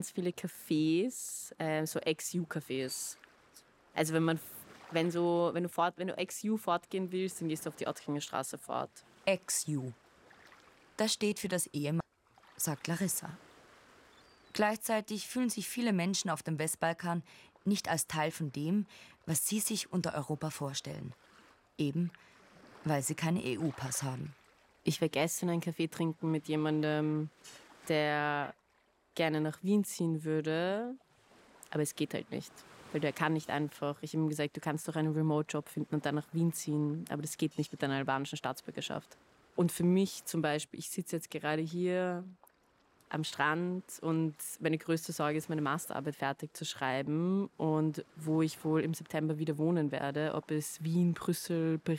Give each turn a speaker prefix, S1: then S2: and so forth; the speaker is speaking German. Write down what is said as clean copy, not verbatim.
S1: Ganz viele Cafés, so Ex-U-Cafés. Also wenn du Ex-U fortgehen willst, dann gehst du auf die Ottkinger Straße fort.
S2: Ex-U. Das steht für das Ehemann, sagt Larissa. Gleichzeitig fühlen sich viele Menschen auf dem Westbalkan nicht als Teil von dem, was sie sich unter Europa vorstellen. Eben, weil sie keinen EU-Pass haben.
S1: Ich war gestern einen Kaffee trinken mit jemandem, der gerne nach Wien ziehen würde, aber es geht halt nicht. Weil der kann nicht einfach. Ich habe ihm gesagt, du kannst doch einen Remote-Job finden und dann nach Wien ziehen, aber das geht nicht mit deiner albanischen Staatsbürgerschaft. Und für mich zum Beispiel, ich sitze jetzt gerade hier am Strand und meine größte Sorge ist, meine Masterarbeit fertig zu schreiben und wo ich wohl im September wieder wohnen werde, ob es Wien, Brüssel, Paris